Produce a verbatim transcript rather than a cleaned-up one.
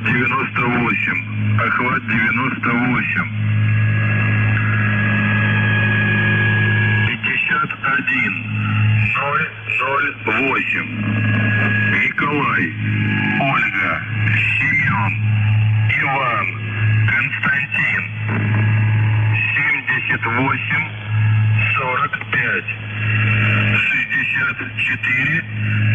девяносто восемь. Охват девяносто восемь. пятьдесят один. ноль ноль восемь. Николай, Ольга, Семен, Иван, Константин. семьдесят восемь. сорок пять. шестьдесят четыре.